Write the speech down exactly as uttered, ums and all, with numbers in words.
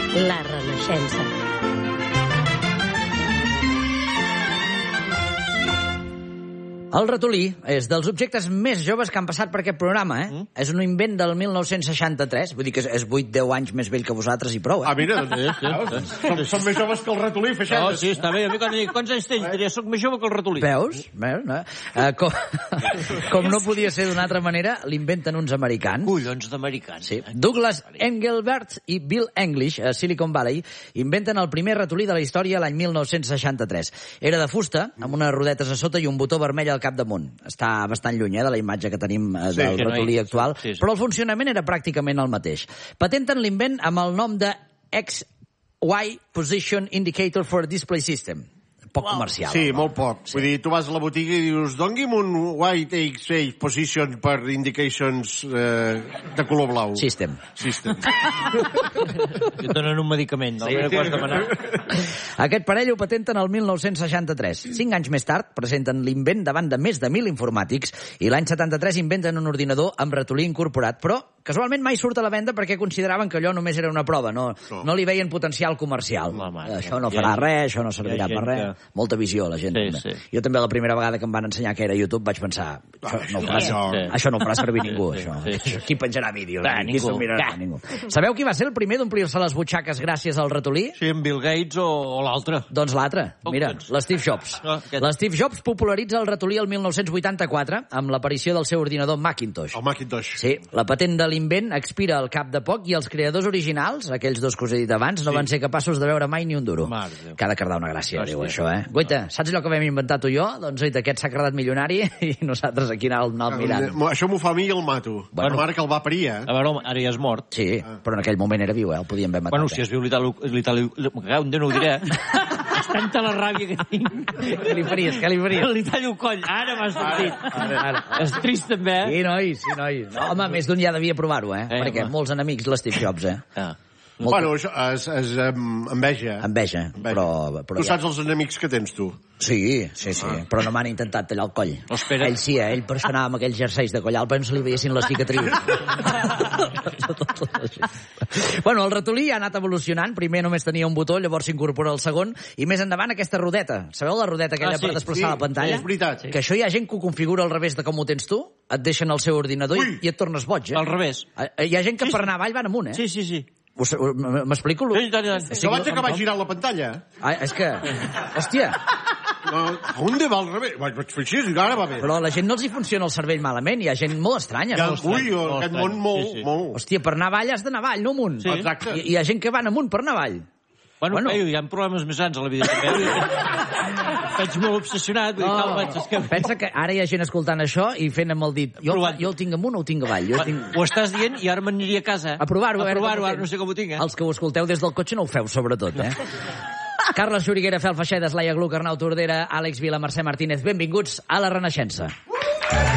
La Renaixença. El ratolí és dels objectes més joves que han passat per aquest programa, eh? Mm. És un invent del mil nou-cents seixanta-tres, vull dir que és vuit deu anys més vell que vosaltres i prou, eh? Ah, mira, doncs, som, som més joves que el ratolí, feixetes. No, sí, està bé. A mi quan dic, quants anys tens? Diria, soc més jove que el ratolí. Veus? Veus, no? Uh, com, com no podia ser d'una altra manera, l'inventen uns americans. Collons d'americans. Sí. Douglas Engelbart i Bill English, a Silicon Valley, inventen el primer ratolí de la història l'any mil nou-cents seixanta-tres. Era de fusta, amb unes rodetes a sota i un botó vermell al capdamunt. Està bastant lluny, eh, de la imatge que tenim eh, del sí, ratolí no hi... actual, sí, sí. Però el funcionament era pràcticament el mateix. Patenten l'invent amb el nom de X Y Position Indicator for Display System. Poc wow. comercial. Sí, molt poc. Sí. Vull dir, tu vas a la botiga i dius, doni'm un white X Y position per indications eh, de color blau. System. System. I et donen un medicament, no? Sí. Que has demanat. Aquest parell ho patenten el mil nou-cents seixanta-tres. Cinc anys més tard presenten l'invent davant de més de mil informàtics i l'any setanta-tres inventen un ordinador amb ratolí incorporat, però casualment mai surt a la venda perquè consideraven que allò només era una prova, no, no. no li veien potencial comercial. Home, això no farà ha, res, això no servirà per res. Que... Molta visió, la gent. Sí, sí. Jo també la primera vegada que em van ensenyar que era YouTube vaig pensar, això no ho farà, sí, sí. això no ho farà servir ningú, sí, això. Sí, sí. Qui penjarà vídeos? Da, ningú. Qui mirarà? Ningú. Sabeu qui va ser el primer d'omplir-se les butxaques gràcies al ratolí? Sí, en Bill Gates o, o l'altre. Doncs l'altre. Mira, l'Steve Jobs. No, L'Steve Jobs popularitza el ratolí el mil nou-cents vuitanta-quatre amb l'aparició del seu ordinador Macintosh. El Macintosh. Sí, la patent de l'invent expira al cap de poc i els creadors originals, aquells dos que us he dit abans, no sí. van ser capaços de veure mai ni un duro. Mare. Que ha de cardar una gràcia, diu això, eh? Goita, saps allò que vam inventar tu i jo? Doncs, oita, aquest s'ha cardat milionari i nosaltres aquí anàvem mirant. Això m'ho fa a mi i el mato. Bueno, la mare que el va parir, eh? A veure, ara ja és mort. Sí, ah. però en aquell moment era viu, eh? El podíem haver matat. Bueno, si es viu l'Itali... Un dia no ho diré. És tanta la ràbia que tinc. Què li faries, què li faries? Li tallo el coll. Ara m'has sortit. Ara, ara. És trist, també, eh? Sí, nois, sí, nois. No, home, més d'un ja devia provar-ho, eh? eh Perquè home. molts enemics l'Steve Jobs, eh? Ah. Molt... Bueno, això és, és um, enveja. Enveja, enveja. Però, però tu saps ja... els enemics que tens, tu? Sí, sí, sí, ah. però no m'han intentat tallar el coll. Espera. Ell sí, eh? Ell per això anava amb aquells jerseis de coll alt, però no se li veiessin les cicatrius. Bueno, el ratolí ha anat evolucionant. Primer només tenia un botó, llavors s'incorpora el segon, i més endavant aquesta rodeta. Sabeu la rodeta aquella ah, sí, per desplaçar sí, la pantalla? Sí, és veritat. Que això hi ha gent que ho configura al revés de com ho tens tu, et deixen el seu ordinador Ui. i et tornes boig, eh? Al revés. Hi ha gent que sí, per anar avall van amunt, eh? Sí, sí, sí. M'explico? Sí, que vaig acabar girant la pantalla. Ah, és que... Hòstia... No, on va al revés? Vaig fer així i ara va bé. Però a la gent no els hi funciona el cervell malament. Hi ha gent molt estranya. Ja, no? Ui, aquest món molt, sí, sí. molt... Hòstia, per anar avall has d'anar avall, no amunt. Sí. Exacte. I, hi ha gent que van amunt per anar avall. Bueno, bueno. Ei, hi ha problemes més grans a la vida. Veig molt obsessionat. No, vaig, que... Pensa que ara hi ha gent escoltant això i fent amb el dit. Jo, jo el tinc amunt o ho tinc avall? Jo tinc... Ho estàs dient i ara m'aniria a casa. A provar-ho. A provar-ho, ara no sé com ho tinc. Eh? Els que ho escolteu des del cotxe no ho feu, sobretot, eh? Carles Xuriguera, Fel Feixedes, Laia Gluck, Arnau Tordera, Àlex Vila, Mercè Martínez. Benvinguts a La Renaixença.